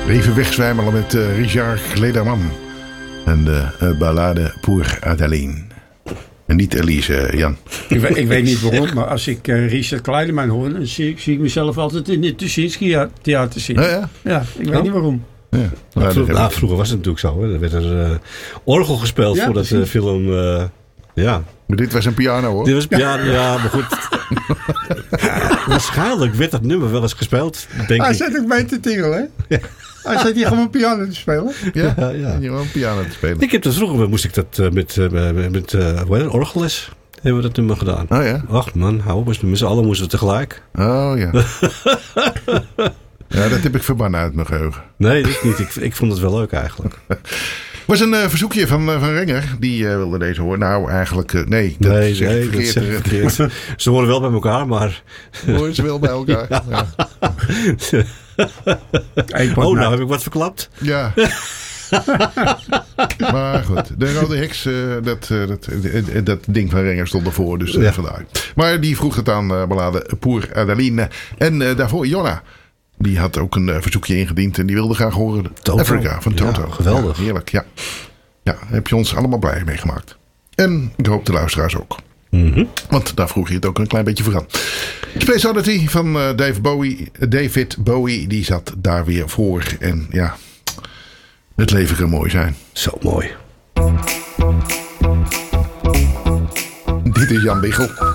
Even wegzwijmelen met Richard Lederman. En de ballade Pour Adeline. En niet Elise, Jan. Ik weet niet waarom, maar als ik Richard Kleiderman hoor, dan zie ik mezelf altijd in het Tuschinski-theater zitten. Ja? Ja, ik weet niet waarom. Ja. Vroeger was het natuurlijk zo. Hè. Er werd er orgel gespeeld voordat de film... Maar dit was een piano, hoor. Dit was piano, ja, maar goed. Waarschijnlijk werd dat nummer wel eens gespeeld, denk Hij ik. zit ook mee te tingelen, hè? Hij zit hier gewoon piano te spelen. Ja. Gewoon piano te spelen. Ik heb dat vroeger, moest ik dat met orgelles, hebben we dat nummer gedaan. Oh ja? Ach man, hou op, met z'n allen moesten we tegelijk. Oh ja. Ja, dat heb ik verbannen uit mijn geheugen. Nee, ik niet. Ik vond het wel leuk eigenlijk. Was een verzoekje van Renger. Die wilde deze horen. Nou, eigenlijk... nee, dat Nee, zeg ik dat zeg ik verkeerd. Ze horen wel bij elkaar, maar... Horen ze wel bij elkaar. Ja. Nou heb ik wat verklapt. Ja. Maar goed, de Rode Heks, dat ding van Renger stond ervoor, dus vandaar. Maar die vroeg het aan ballade Pour Adeline. En daarvoor Jonna. Die had ook een verzoekje ingediend en die wilde graag horen Toto. Africa van Toto. Ja, geweldig. Ja, heerlijk, ja. Ja, heb je ons allemaal blij mee gemaakt. En ik hoop de luisteraars ook. Mm-hmm. Want daar vroeg je het ook een klein beetje voor aan. Space Oddity van David Bowie, die zat daar weer voor. En ja, het leven kan mooi zijn. Zo mooi. Dit is Jan Biggel.